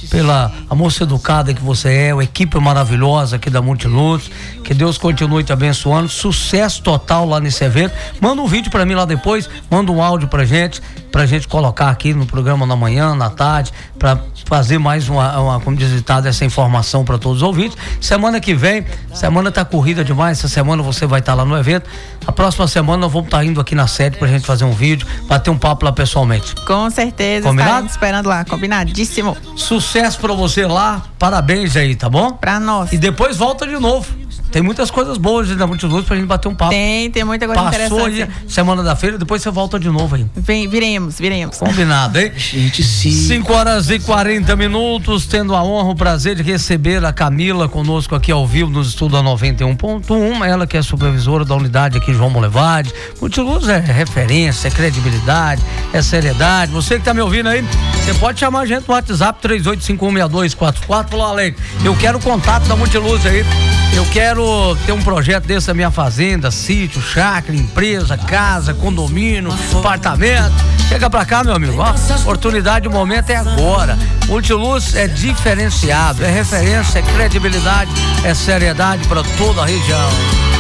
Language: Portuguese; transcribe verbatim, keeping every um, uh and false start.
pela a moça educada que você é, a equipe maravilhosa aqui da Multiluz. Que Deus continue te abençoando. Sucesso total lá nesse evento. Manda um vídeo pra mim lá depois, manda um áudio pra gente, pra gente colocar aqui no programa na manhã, na tarde, pra fazer mais uma, uma como diz ditado, essa informação pra todos os ouvintes. Semana que vem, semana tá corrida demais, essa semana você vai estar lá no evento. A próxima semana nós vamos estar indo aqui na sede pra gente fazer um vídeo, bater um papo lá pessoalmente. Com certeza, combinado? Esperando lá, combinadíssimo. Sucesso pra você lá, parabéns aí, tá bom? Pra nós. E depois volta de novo. Tem muitas coisas boas da Multiluz pra gente bater um papo. Tem, tem muita coisa Passou interessante. aí, semana da feira, depois você volta de novo aí. Vem, viremos, viremos. Combinado, hein? Gente, sim. cinco horas e quarenta minutos, tendo a honra, o prazer de receber a Camila conosco aqui ao vivo nos estudos da noventa e um ponto um, ela que é supervisora da unidade aqui João Molevade. Multiluz é referência, é credibilidade, é seriedade. Você que tá me ouvindo aí, você pode chamar a gente no WhatsApp três oito cinco um seis dois quatro quatro. Falou, Alex, eu quero o contato da Multiluz aí, eu quero ter um projeto desse na minha fazenda, sítio, chácara, empresa, casa, condomínio, apartamento. Chega pra cá, meu amigo, ó, oportunidade, o momento é agora. Multiluz é diferenciado, é referência, é credibilidade, é seriedade para toda a região.